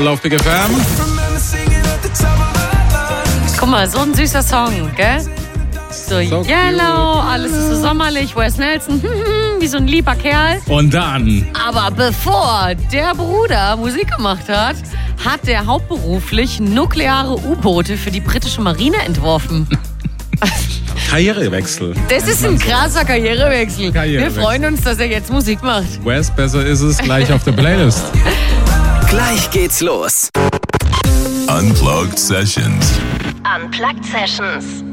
Auf Big FM. Guck mal, so ein süßer Song, gell? So yellow, alles ist so sommerlich, Wes Nelson, wie so ein lieber Kerl. Und dann. Aber bevor der Bruder Musik gemacht hat, hat der hauptberuflich nukleare U-Boote für die britische Marine entworfen. Karrierewechsel. Das ist ein krasser Karrierewechsel. Wir freuen uns, dass er jetzt Musik macht. Wes, besser ist es, gleich auf der Playlist. Gleich geht's los. Unplugged Sessions. Unplugged Sessions.